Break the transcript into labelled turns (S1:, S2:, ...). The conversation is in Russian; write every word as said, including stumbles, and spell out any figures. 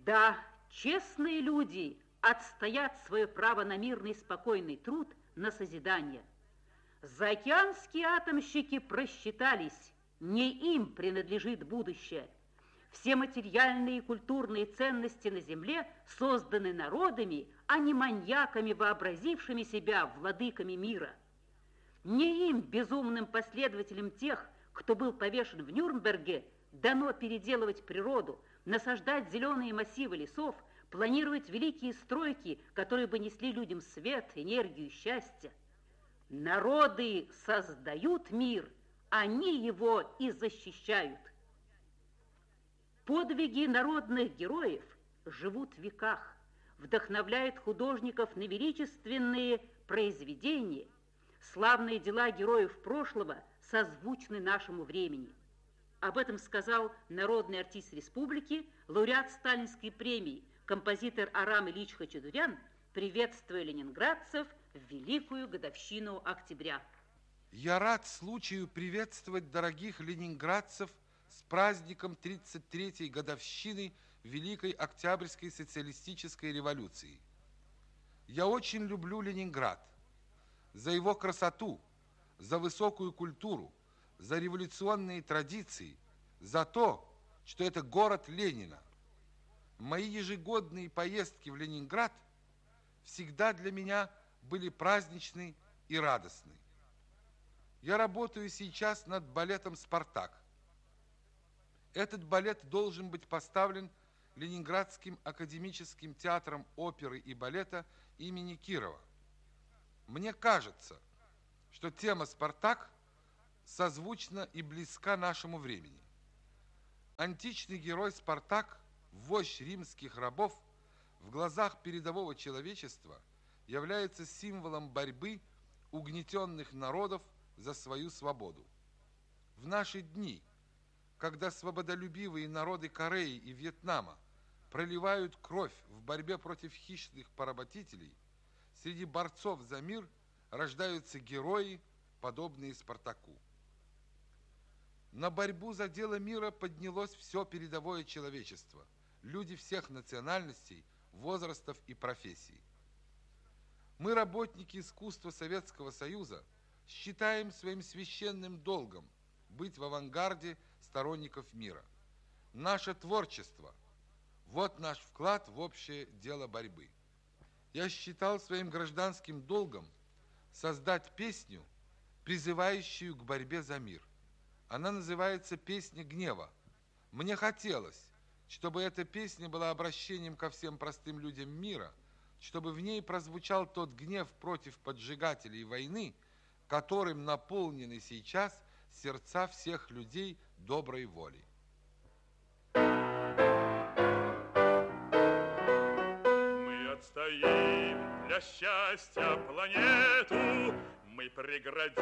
S1: Да, честные люди отстоят свое право на мирный и спокойный труд, на созидание. Заокеанские атомщики просчитались, не им принадлежит будущее. Все материальные и культурные ценности на земле созданы народами, а не маньяками, вообразившими себя владыками мира. Не им, безумным последователям тех, кто был повешен в Нюрнберге, дано переделывать природу, насаждать зеленые массивы лесов, планировать великие стройки, которые бы несли людям свет, энергию, счастье. Народы создают мир, они его и защищают. Подвиги народных героев живут в веках, вдохновляют художников на величественные произведения. Славные дела героев прошлого созвучны нашему времени. Об этом сказал народный артист республики, лауреат Сталинской премии, композитор Арам Ильич Хачатурян, приветствуя ленинградцев в великую годовщину октября.
S2: Я рад случаю приветствовать дорогих ленинградцев с праздником тридцать третьей годовщины Великой Октябрьской социалистической революции. Я очень люблю Ленинград за его красоту, за высокую культуру, за революционные традиции, за то, что это город Ленина. Мои ежегодные поездки в Ленинград всегда для меня были праздничны и радостны. Я работаю сейчас над балетом «Спартак». Этот балет должен быть поставлен Ленинградским академическим театром оперы и балета имени Кирова. Мне кажется, что тема «Спартак» созвучна и близка нашему времени. Античный герой Спартак, вождь римских рабов, в глазах передового человечества является символом борьбы угнетенных народов за свою свободу. В наши дни, когда свободолюбивые народы Кореи и Вьетнама проливают кровь в борьбе против хищных поработителей, среди борцов за мир рождаются герои, подобные Спартаку. На борьбу за дело мира поднялось все передовое человечество, люди всех национальностей, возрастов и профессий. Мы, работники искусства Советского Союза, считаем своим священным долгом быть в авангарде сторонников мира. Наше творчество – вот наш вклад в общее дело борьбы. Я считал своим гражданским долгом создать песню, призывающую к борьбе за мир. Она называется «Песня гнева». Мне хотелось, чтобы эта песня была обращением ко всем простым людям мира, чтобы в ней прозвучал тот гнев против поджигателей войны, которым наполнены сейчас сердца всех людей доброй волей.
S3: Мы отстоим для счастья планету, мы преградим